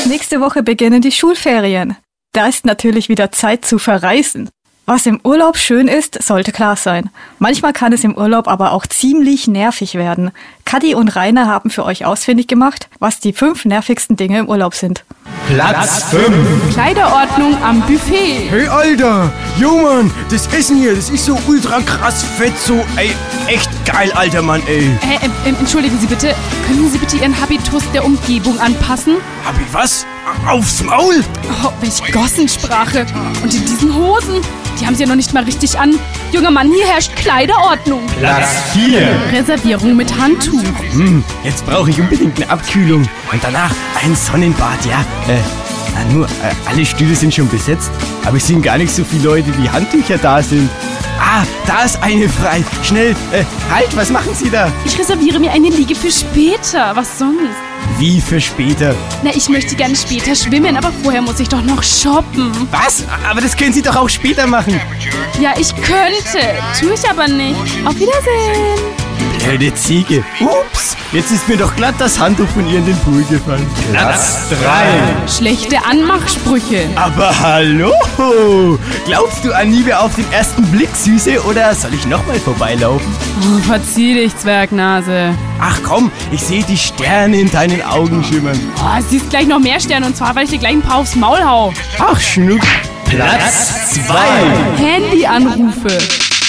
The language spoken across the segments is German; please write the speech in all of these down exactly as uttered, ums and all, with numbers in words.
Nächste Woche beginnen die Schulferien. Da ist natürlich wieder Zeit zu verreisen. Was im Urlaub schön ist, sollte klar sein. Manchmal kann es im Urlaub aber auch ziemlich nervig werden. Kadi und Rainer haben für euch ausfindig gemacht, was die fünf nervigsten Dinge im Urlaub sind. Platz fünf. Kleiderordnung am Buffet. Hey Alter, jo Mann, das Essen hier, das ist so ultra krass fett, so ey, echt geil, alter Mann, ey. Äh, äh, entschuldigen Sie bitte, können Sie bitte Ihren Habitus der Umgebung anpassen? Hab ich was? Aufs Maul? Oh, welche Gossensprache. Und in diesen Hosen, die haben Sie ja noch nicht mal richtig an. Junger Mann, hier herrscht Kleiderordnung. Platz vier. Reservierung mit Handtuch. Hm, jetzt brauche ich unbedingt eine Abkühlung und danach ein Sonnenbad, ja. Äh, na nur, äh, alle Stühle sind schon besetzt, aber es sind gar nicht so viele Leute, wie Handtücher da sind. Ah, da ist eine frei. Schnell, äh, halt, was machen Sie da? Ich reserviere mir eine Liege für später. Was sonst? Wie für später? Na, ich möchte gerne später schwimmen, aber vorher muss ich doch noch shoppen. Was? Aber das können Sie doch auch später machen. Ja, ich könnte. Tue ich aber nicht. Auf Wiedersehen. Blöde Ziege. Ups, jetzt ist mir doch glatt das Handtuch von ihr in den Pool gefallen. Platz drei. Schlechte Anmachsprüche. Aber hallo! Glaubst du an Liebe auf den ersten Blick, Süße, oder soll ich nochmal vorbeilaufen? Oh, verzieh dich, Zwergnase. Ach komm, ich sehe die Sterne in deinen Augen schimmern. Oh, siehst gleich noch mehr Sterne, und zwar, weil ich dir gleich ein paar aufs Maul hau. Ach, Schnuck. Platz zwei. Handyanrufe.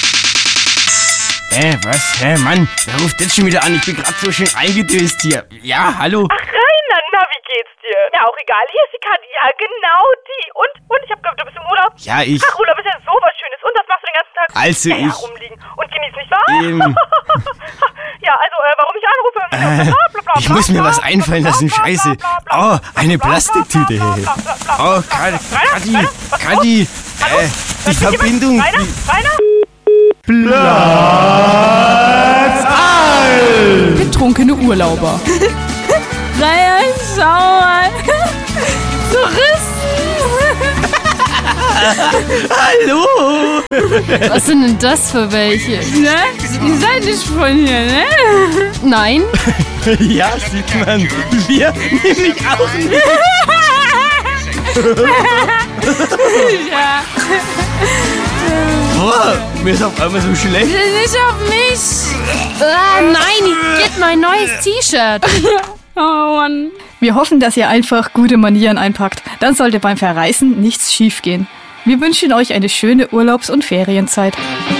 Hä, äh, was? Hä, äh, Mann, wer ruft jetzt schon wieder an? Ich bin gerade so schön eingedöst hier. Ja, hallo? Ach, Rainer, na, wie geht's dir? Ja, auch egal, hier ist die Kadi. Ja, genau die. Und, und, ich hab gehört, du bist im Urlaub? Ja, ich... Ach, Urlaub ist ja sowas Schönes. Und was machst du den ganzen Tag? Also, ja, ich... Ja, rumliegen und genießen, nicht wahr? Ähm... ja, also, äh, warum ich anrufe? Äh, ich muss mir was einfallen lassen, scheiße. Oh, eine Plastiktüte. Oh, Kadi, Kadi, Kadi. Äh, die Verbindung... Rainer, Rainer? Platz eins! Betrunkene Urlauber. Rainer, schau mal. Touristen. Hallo! Was sind denn das für welche? Ne? Ihr seid nicht von hier, ne? Nein. Ja, sieht man. Wir nämlich auch nicht. Ja. Boah, mir ist auf einmal so schlecht. Nicht auf mich. Ah, nein, ich geb mein neues T-Shirt. Oh Mann. Wir hoffen, dass ihr einfach gute Manieren einpackt. Dann sollte beim Verreisen nichts schiefgehen. Wir wünschen euch eine schöne Urlaubs- und Ferienzeit.